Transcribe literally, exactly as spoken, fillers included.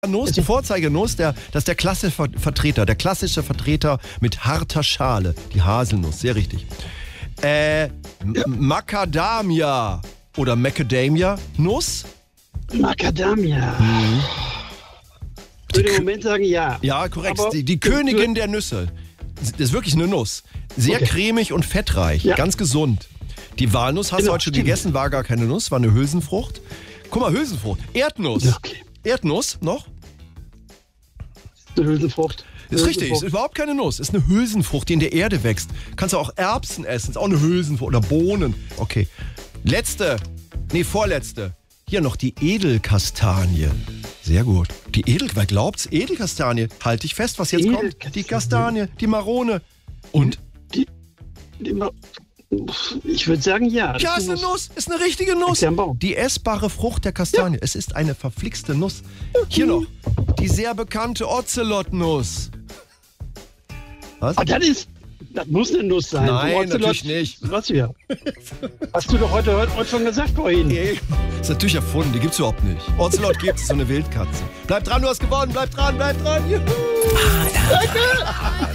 Nuss, die Vorzeigenuss, der, das ist der klassische Vertreter, der klassische Vertreter mit harter Schale, die Haselnuss, sehr richtig. Äh, ja. Macadamia oder Macadamia Nuss? Macadamia. Mhm. Ich würde im Moment sagen ja. Ja, korrekt. Die, die Königin der Nüsse. Das ist wirklich eine Nuss. Sehr okay. cremig und fettreich, ja. ganz gesund. Die Walnuss hast genau, du heute schon stimmt. gegessen, war gar keine Nuss, war eine Hülsenfrucht. Guck mal, Hülsenfrucht. Erdnuss. Ja, okay. Erdnuss noch? Eine Hülsenfrucht. Ist richtig, ist überhaupt keine Nuss. Ist eine Hülsenfrucht, die in der Erde wächst. Kannst du auch Erbsen essen, ist auch eine Hülsenfrucht. Oder Bohnen. Okay. Letzte, nee, vorletzte. Hier noch die Edelkastanie. Sehr gut. Die Edel, wer glaubt's? Edelkastanie. Halt dich fest, was jetzt kommt. Die Kastanie, die Marone. Und? Die, die Ma- Ich würde sagen, ja. Ja, ist eine Nuss. Ist eine richtige Nuss. Die essbare Frucht der Kastanie. Ja. Es ist eine verflixte Nuss. Hier noch. Die sehr bekannte Ozelotnuss. Was? Ah, das ist... Das muss eine Nuss sein. Nein, Ozelot, natürlich nicht. Was ja. Hast du doch heute, heute schon gesagt vorhin. Nee, ist natürlich erfunden. Die gibt's überhaupt nicht. Ozelot gibt's, ist so eine Wildkatze. Bleib dran, du hast gewonnen. Bleib dran, bleib dran. Juhu. Danke.